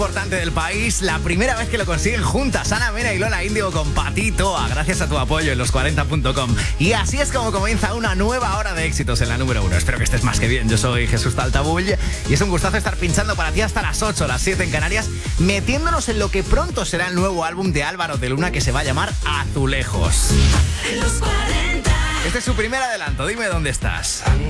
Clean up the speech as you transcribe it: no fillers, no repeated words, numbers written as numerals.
importante del país, la primera vez que lo consiguen juntas, Ana Mena y Lola Índigo con Patitoa, gracias a tu apoyo en los40.com. Y así es como comienza una nueva hora de éxitos en la número 1. Espero que estés más que bien. Yo soy Jesús Taltabull y es un gustazo estar pinchando para ti hasta las 8, las 7 en Canarias, metiéndonos en lo que pronto será el nuevo álbum de Álvaro de Luna, que se va a llamar Azulejos. En los 40. Este es su primer adelanto, dime dónde estás.